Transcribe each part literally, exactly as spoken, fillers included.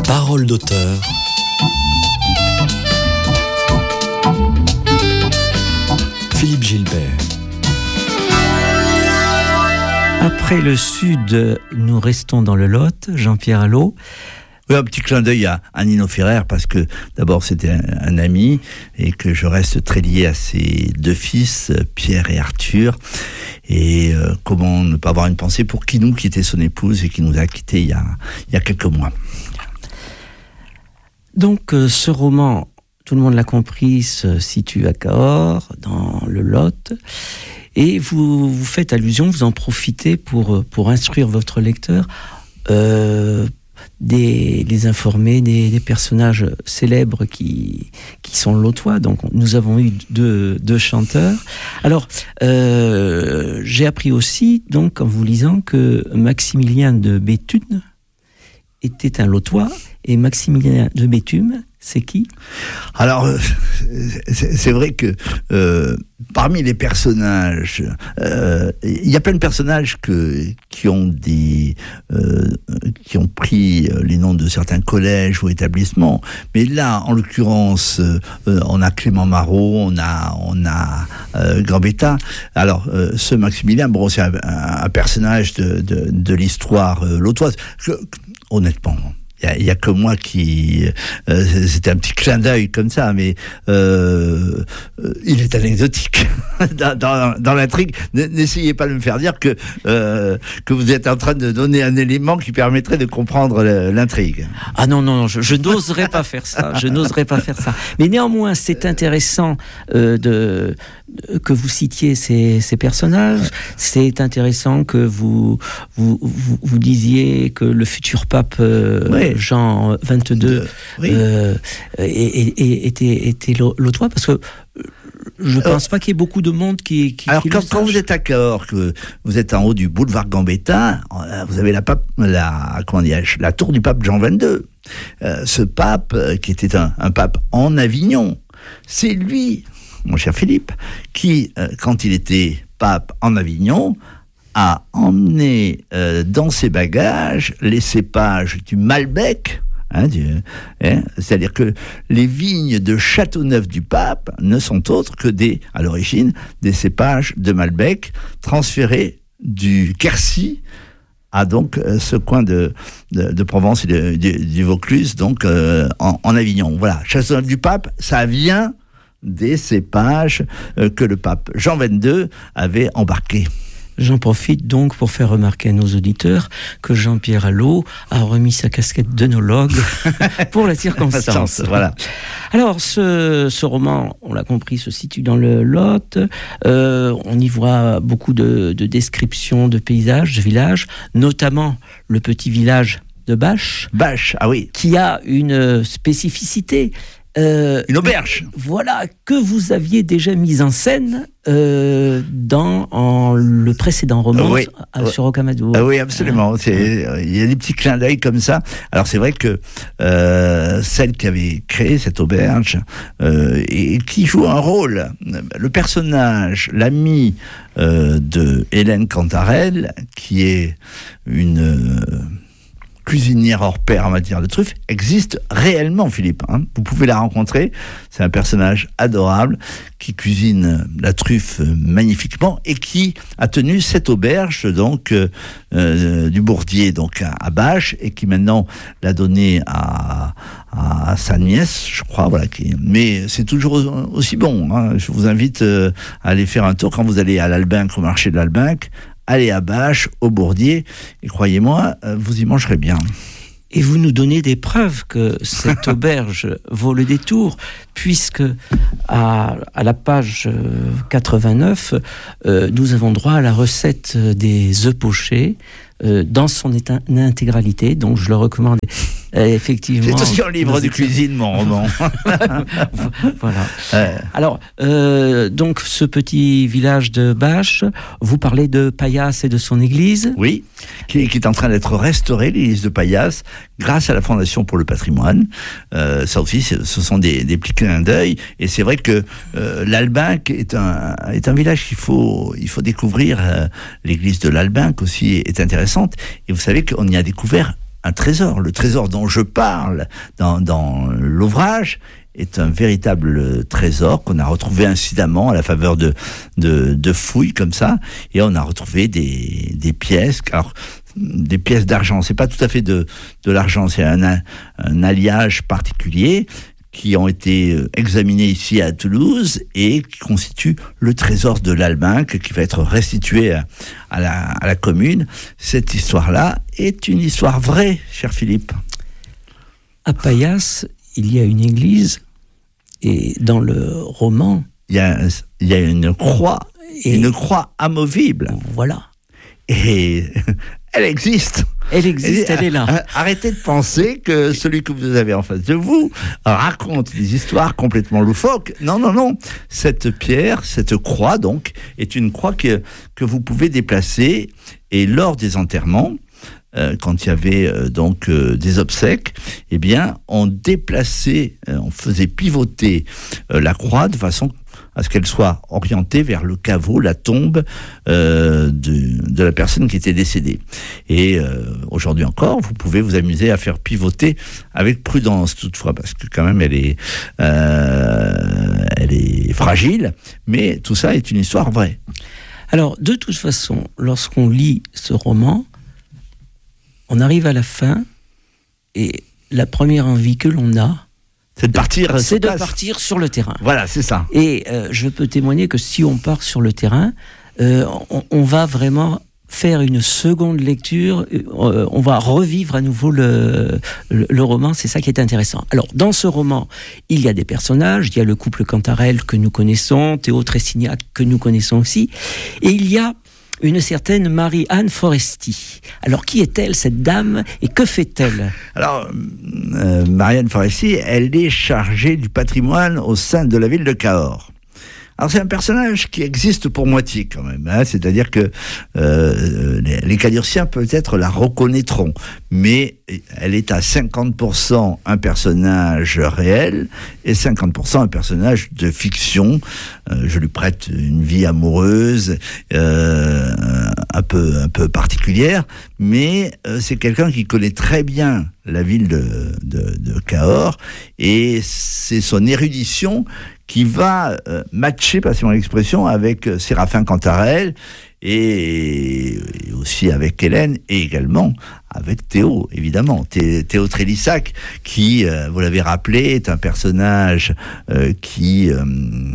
Parole d'auteur. Philippe Gilbert. Après le Sud, nous restons dans le Lot, Jean-Pierre Allot. Oui, un petit clin d'œil à, à Nino Ferrer, parce que d'abord c'était un, un ami, et que je reste très lié à ses deux fils, Pierre et Arthur. Et euh, comment ne pas avoir une pensée pour Kinou, qui était son épouse et qui nous a quittés il y a, il y a quelques mois. Donc euh, ce roman, tout le monde l'a compris, se situe à Cahors, dans le Lot. Et vous, vous faites allusion, vous en profitez pour, pour instruire votre lecteur, euh, des, les informer des, des personnages célèbres qui, qui sont lotois. Donc nous avons eu deux, deux chanteurs. Alors euh, j'ai appris aussi, donc en vous lisant, que Maximilien de Béthune était un lotois, et Maximilien de Béthune, c'est qui ? Alors, c'est, c'est vrai que euh, parmi les personnages, il euh, y a plein de personnages que, qui ont des, euh, qui ont pris les noms de certains collèges ou établissements. Mais là, en l'occurrence, euh, on a Clément Marot, on a, on a euh, Gambetta. Alors, euh, ce Maximilien, bon, c'est un, un personnage de, de, de l'histoire euh, lotoise. Je, honnêtement. Il n'y a, a que moi qui... Euh, c'était un petit clin d'œil comme ça, mais euh, euh, il est anecdotique dans, dans, dans l'intrigue. N'essayez pas de me faire dire que, euh, que vous êtes en train de donner un élément qui permettrait de comprendre l'intrigue. Ah non, non, je, je n'oserais pas faire ça. Je n'oserais pas faire ça. Mais néanmoins, c'est intéressant euh, de... que vous citiez ces, ces personnages. C'est intéressant que vous, vous, vous, vous disiez que le futur pape euh, oui. Jean vingt-deux oui. euh, était, était, était lotois, parce que je ne pense pas qu'il y ait beaucoup de monde qui... qui Alors, qui quand, quand vous êtes à Cahors, que vous êtes en haut du boulevard Gambetta, vous avez la, pape, la, comment dirais-je, la tour du pape Jean vingt-deux. Euh, ce pape, qui était un, un pape en Avignon, c'est lui, mon cher Philippe, qui, euh, quand il était pape en Avignon, a emmené euh, dans ses bagages les cépages du Malbec, hein, du, hein, c'est-à-dire que les vignes de Châteauneuf du Pape ne sont autres que des, à l'origine, des cépages de Malbec transférés du Quercy à donc euh, ce coin de, de, de Provence et de, de, du Vaucluse, donc euh, en, en Avignon. Voilà, Châteauneuf du Pape, ça vient des cépages euh, que le pape Jean vingt-deux avait embarqués. J'en profite donc pour faire remarquer à nos auditeurs que Jean-Pierre Allot a remis sa casquette d'œnologue pour la circonstance. Voilà. Alors, ce, ce roman, on l'a compris, se situe dans le Lot. Euh, on y voit beaucoup de, de descriptions de paysages, de villages, notamment le petit village de Bâche. Bâche, ah oui. Qui a une spécificité. Euh, une auberge. Voilà, que vous aviez déjà mise en scène euh, dans en, le précédent roman oui. à, sur Rocamadour. Ah oui, absolument. C'est, il y a des petits clins d'œil comme ça. Alors c'est vrai que euh, celle qui avait créé cette auberge euh, et qui joue un rôle, le personnage, l'ami euh, de Hélène Cantarelle, qui est une... Euh, cuisinière hors pair en matière de truffes, existe réellement, Philippe. Hein. Vous pouvez la rencontrer. C'est un personnage adorable qui cuisine la truffe magnifiquement et qui a tenu cette auberge donc euh, euh, du Bourdier donc à, à Bâche, et qui maintenant l'a donnée à, à, à sa nièce, je crois. Voilà. Qui, mais c'est toujours aussi bon. Hein. Je vous invite euh, à aller faire un tour quand vous allez à l'Albinque, au marché de l'Albinque. Allez à Bâche, au Bourdier, et croyez-moi, vous y mangerez bien. Et vous nous donnez des preuves que cette auberge vaut le détour, puisque à, à la page quatre-vingt-neuf, euh, nous avons droit à la recette des œufs pochés euh, dans son état, intégralité, donc je le recommande. Euh, effectivement. C'est aussi un livre de cuisine, mon roman. Voilà. Ouais. Alors, euh, donc, ce petit village de Bâche, vous parlez de Paillasse et de son église. Oui, qui, qui est en train d'être restaurée, l'église de Paillasse, grâce à la Fondation pour le patrimoine. Euh, ça aussi, ce sont des, des petits clins d'œil. Et c'est vrai que euh, l'Albinque est un, est un village qu'il faut, il faut découvrir. Euh, l'église de l'Albinque aussi est intéressante. Et vous savez qu'on y a découvert un trésor. Le trésor dont je parle dans, dans l'ouvrage est un véritable trésor qu'on a retrouvé incidemment à la faveur de, de, de fouilles comme ça, et on a retrouvé des, des pièces, alors des pièces d'argent, c'est pas tout à fait de, de l'argent, c'est un, un alliage particulier qui ont été examinés ici à Toulouse et qui constituent le trésor de l'Albinque qui va être restitué à, à, la, à la commune. Cette histoire-là est une histoire vraie, cher Philippe. À Paillasse, il y a une église, et dans le roman... Il y a, il y a une croix, et une croix amovible. Voilà. Et elle existe. Elle existe, elle est là. Arrêtez de penser que celui que vous avez en face de vous raconte des histoires complètement loufoques. Non, non, non. Cette pierre, cette croix, donc, est une croix que, que vous pouvez déplacer. Et lors des enterrements, Euh, quand il y avait euh, donc euh, des obsèques, eh bien, on déplaçait, euh, on faisait pivoter euh, la croix de façon à ce qu'elle soit orientée vers le caveau, la tombe euh, de, de la personne qui était décédée. Et euh, aujourd'hui encore, vous pouvez vous amuser à faire pivoter avec prudence, toutefois, parce que quand même, elle est, euh, elle est fragile, mais tout ça est une histoire vraie. Alors, de toute façon, lorsqu'on lit ce roman, on arrive à la fin, et la première envie que l'on a, c'est de partir, c'est de partir sur le terrain. Voilà, c'est ça. Et euh, je peux témoigner que si on part sur le terrain, euh, on, on va vraiment faire une seconde lecture, euh, on va revivre à nouveau le, le, le roman, c'est ça qui est intéressant. Alors, dans ce roman, il y a des personnages, il y a le couple Cantarelle que nous connaissons, Théo Tressignac que nous connaissons aussi, et il y a une certaine Marie-Anne Foresti. Alors, qui est-elle, cette dame, et que fait-elle ? Alors, euh, Marie-Anne Foresti, elle est chargée du patrimoine au sein de la ville de Cahors. Alors, c'est un personnage qui existe pour moitié, quand même. Hein, c'est-à-dire que euh, les, les Cadurciens, peut-être, la reconnaîtront. Mais elle est à cinquante pour cent un personnage réel et cinquante pour cent un personnage de fiction. Euh, je lui prête une vie amoureuse euh, un peu, un peu particulière, mais euh, c'est quelqu'un qui connaît très bien la ville de, de, de Cahors, et c'est son érudition qui va euh, matcher, passez-moi l'expression, avec euh, Séraphin Cantarelle, et, et aussi avec Hélène, et également avec Théo, évidemment. Thé, Théo Trélissac, qui, euh, vous l'avez rappelé, est un personnage euh, qui... Euh,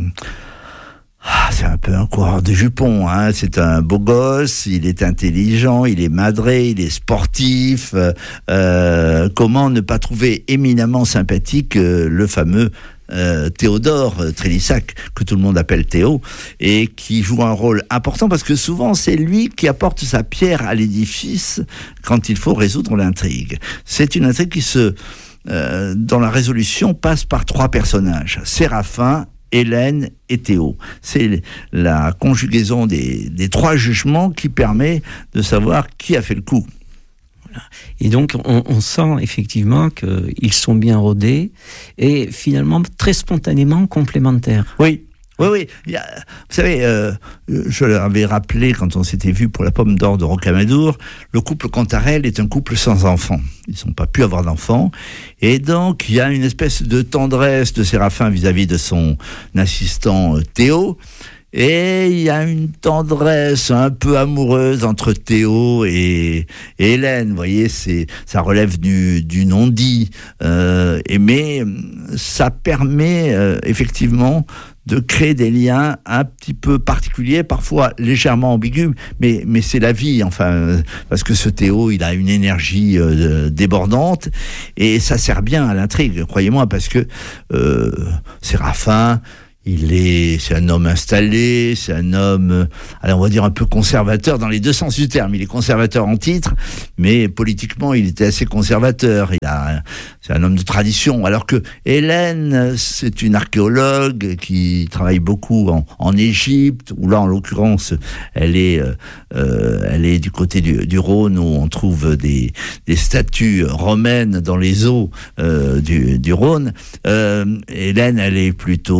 Ah, c'est un peu un coureur de jupons, hein. C'est un beau gosse, il est intelligent, il est madré, il est sportif. Euh, comment ne pas trouver éminemment sympathique euh, le fameux euh, Théodore Trélissac, que tout le monde appelle Théo, et qui joue un rôle important parce que souvent c'est lui qui apporte sa pierre à l'édifice quand il faut résoudre l'intrigue. C'est une intrigue qui se, euh, dont la résolution passe par trois personnages: Séraphin, Hélène et Théo. C'est la conjugaison des, des trois jugements qui permet de savoir qui a fait le coup. Voilà. Et donc, on, on sent effectivement qu'ils sont bien rodés et finalement très spontanément complémentaires. Oui. Oui, oui. Il y a, vous savez, euh, je l'avais rappelé quand on s'était vu pour la Pomme d'Or de Rocamadour, le couple Cantarelle est un couple sans enfants. Ils n'ont pas pu avoir d'enfants. Et donc, il y a une espèce de tendresse de Séraphin vis-à-vis de son assistant euh, Théo. Et il y a une tendresse un peu amoureuse entre Théo et, et Hélène. Vous voyez, c'est, ça relève du, du non-dit. Euh, et mais ça permet euh, effectivement de créer des liens un petit peu particuliers, parfois légèrement ambigus, mais, mais c'est la vie, enfin, parce que ce Théo, il a une énergie euh, débordante, et ça sert bien à l'intrigue, croyez-moi, parce que euh, Séraphin, il est, c'est un homme installé, c'est un homme, alors on va dire un peu conservateur dans les deux sens du terme. Il est conservateur en titre, mais politiquement, il était assez conservateur. Il a, c'est un homme de tradition. Alors que Hélène, c'est une archéologue qui travaille beaucoup en, en Égypte, où là, en l'occurrence, elle est, euh, elle est du côté du, du Rhône, où on trouve des, des statues romaines dans les eaux euh, du, du Rhône. Euh, Hélène, elle est plutôt à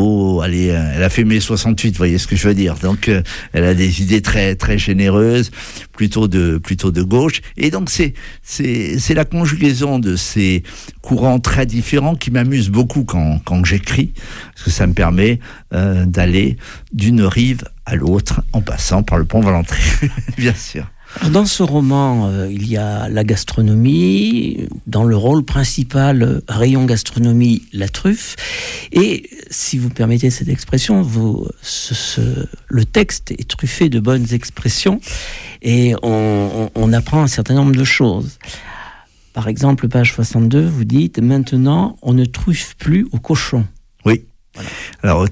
elle, est, elle a fait mai soixante-huit, vous voyez ce que je veux dire. Donc, euh, elle a des idées très très généreuses, plutôt de plutôt de gauche. Et donc, c'est c'est c'est la conjugaison de ces courants très différents qui m'amuse beaucoup quand quand j'écris, parce que ça me permet euh, d'aller d'une rive à l'autre en passant par le pont Valentin, bien sûr. Alors dans ce roman, euh, il y a la gastronomie, dans le rôle principal, euh, rayon gastronomie, la truffe. Et si vous permettez cette expression, vous, ce, ce, le texte est truffé de bonnes expressions et on, on, on apprend un certain nombre de choses. Par exemple, page soixante-deux, vous dites « Maintenant, on ne truffe plus au cochon ». Oui. Voilà. Alors,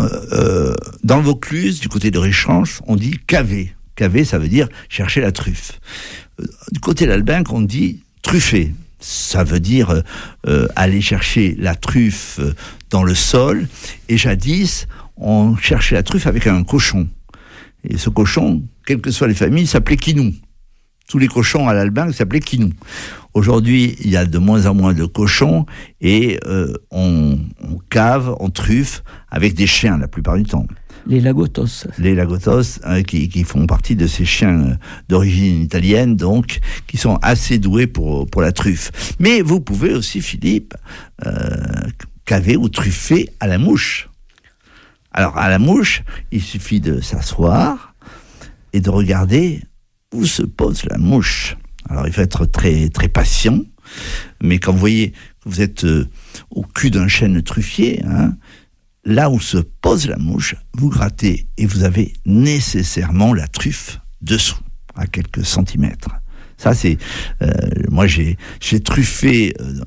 euh, dans le Vaucluse, du côté de Richange, on dit « caver ». Caver, ça veut dire chercher la truffe. Du côté de l'Albinque, on dit truffer. Ça veut dire euh, aller chercher la truffe dans le sol. Et jadis, on cherchait la truffe avec un cochon. Et ce cochon, quelles que soient les familles, s'appelait Quinou. Tous les cochons à l'Albinque s'appelaient Quinou. Aujourd'hui, il y a de moins en moins de cochons et euh, on, on cave, on truffe avec des chiens la plupart du temps. Les lagotos. Les lagotos, hein, qui, qui font partie de ces chiens d'origine italienne, donc, qui sont assez doués pour, pour la truffe. Mais vous pouvez aussi, Philippe, euh, caver ou truffer à la mouche. Alors, à la mouche, il suffit de s'asseoir et de regarder où se pose la mouche. Alors, il faut être très, très patient, mais quand vous voyez que vous êtes euh, au cul d'un chêne truffier, hein, là où se pose la mouche, vous grattez et vous avez nécessairement la truffe dessous, à quelques centimètres. Ça, c'est... Euh, moi, j'ai, j'ai truffé euh,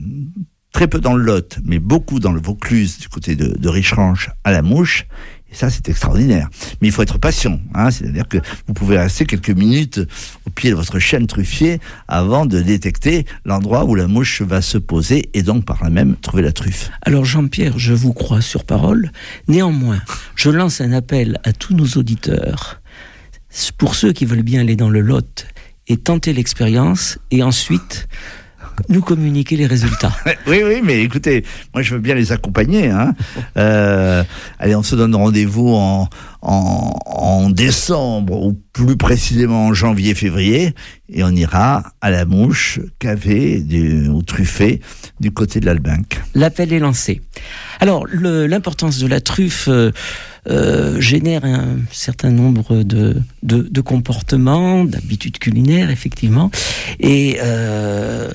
très peu dans le Lot, mais beaucoup dans le Vaucluse, du côté de, de Richange, à la mouche. Et ça, c'est extraordinaire. Mais il faut être patient. Hein, c'est-à-dire que vous pouvez rester quelques minutes au pied de votre chêne truffier avant de détecter l'endroit où la mouche va se poser et donc par là même trouver la truffe. Alors Jean-Pierre, je vous crois sur parole. Néanmoins, je lance un appel à tous nos auditeurs. Pour ceux qui veulent bien aller dans le Lot et tenter l'expérience et ensuite nous communiquer les résultats. Oui, oui, mais écoutez, moi je veux bien les accompagner. Hein. Euh, allez, on se donne rendez-vous en, en, en décembre, ou plus précisément en janvier-février, et on ira à la mouche, caver du, ou truffer du côté de l'Albinque. L'appel est lancé. Alors, le, l'importance de la truffe euh, euh, génère un certain nombre de, de, de comportements, d'habitudes culinaires, effectivement, et... Euh,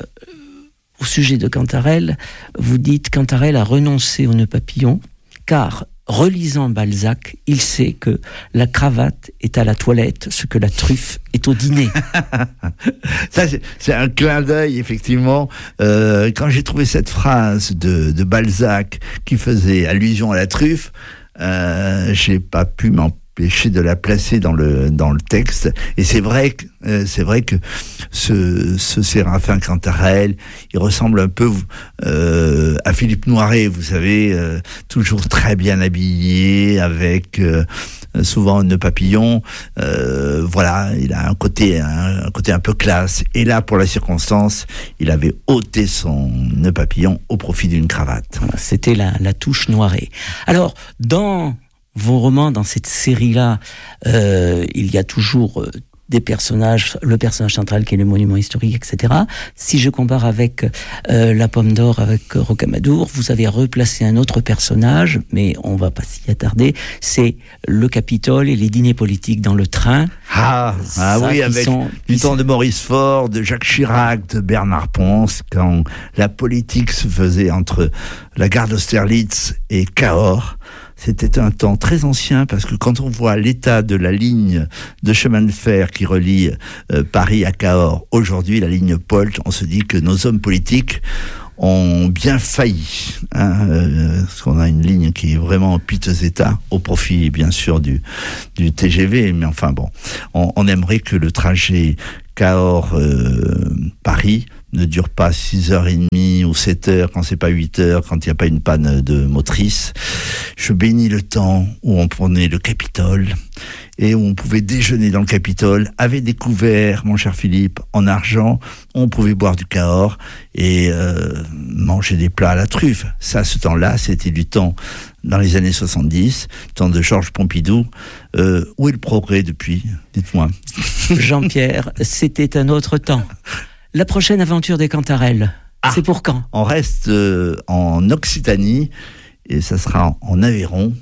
au sujet de Cantarelle, vous dites Cantarelle a renoncé au nœud papillon, car, relisant Balzac, il sait que la cravate est à la toilette, ce que la truffe est au dîner. Ça, c'est, c'est un clin d'œil, effectivement. Euh, quand j'ai trouvé cette phrase de, de Balzac qui faisait allusion à la truffe, euh, j'ai pas pu m'en empêché de la placer dans le dans le texte. Et c'est vrai que euh, c'est vrai que ce ce Séraphin Cantarelle, il ressemble un peu euh, à Philippe Noiret, vous savez, euh, toujours très bien habillé, avec euh, souvent un nœud papillon. Euh, voilà, il a un côté un, un côté un peu classe. Et là, pour la circonstance, il avait ôté son nœud papillon au profit d'une cravate. C'était la la touche Noiret. Alors, dans vos romans, dans cette série-là, euh, il y a toujours euh, des personnages, le personnage central qui est le monument historique, et cetera. Si je compare avec euh, La Pomme d'Or, avec euh, Rocamadour, vous avez replacé un autre personnage, mais on va pas s'y attarder, c'est le Capitole et les dîners politiques dans le train. Ah, ah oui, avec sont, du temps de Maurice Faure, de Jacques Chirac, de Bernard Ponce, quand la politique se faisait entre la gare d'Austerlitz et Cahors. C'était un temps très ancien, parce que quand on voit l'état de la ligne de chemin de fer qui relie euh, Paris à Cahors, aujourd'hui la ligne Polt, on se dit que nos hommes politiques ont bien failli, hein, euh, parce qu'on a une ligne qui est vraiment en piteux état, au profit bien sûr du, du T G V, mais enfin bon, on, on aimerait que le trajet Cahors-Paris ne dure pas six heures trente ou sept heures, quand c'est pas huit heures, quand il n'y a pas une panne de motrice. Je bénis le temps où on prenait le Capitole et où on pouvait déjeuner dans le Capitole avec des couverts, mon cher Philippe, en argent. On pouvait boire du Cahors et euh, manger des plats à la truffe. Ça, ce temps-là, c'était du temps dans les années soixante-dix, temps de Georges Pompidou. Euh, où est le progrès depuis ? Dites-moi. Jean-Pierre, c'était un autre temps. La prochaine aventure des Cantarelles, ah, c'est pour quand ? On reste euh, en Occitanie et ça sera en, en Aveyron.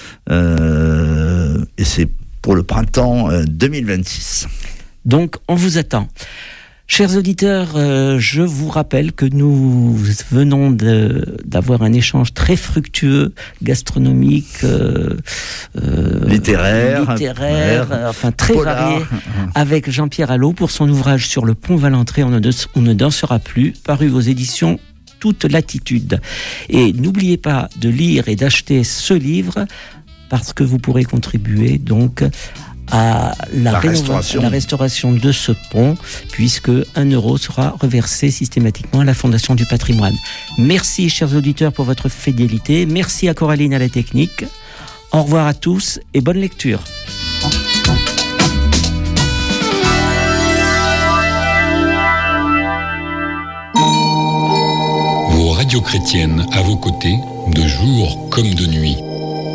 Euh, et c'est pour le printemps euh, deux mille vingt-six. Donc, on vous attend. Chers auditeurs, euh, je vous rappelle que nous venons de, d'avoir un échange très fructueux, gastronomique, euh, euh, littéraire, littéraire ouais, enfin très polar. varié, avec Jean-Pierre Allot pour son ouvrage sur le pont Valentré, on ne, on ne dansera plus, paru aux éditions Toute Latitude. Et n'oubliez pas de lire et d'acheter ce livre, parce que vous pourrez contribuer donc à la, la, rénova- restauration. la restauration de ce pont, puisque un euro sera reversé systématiquement à la Fondation du Patrimoine. Merci, chers auditeurs, pour votre fidélité. Merci à Coraline à la technique. Au revoir à tous et bonne lecture. Vos radios chrétiennes à vos côtés, de jour comme de nuit.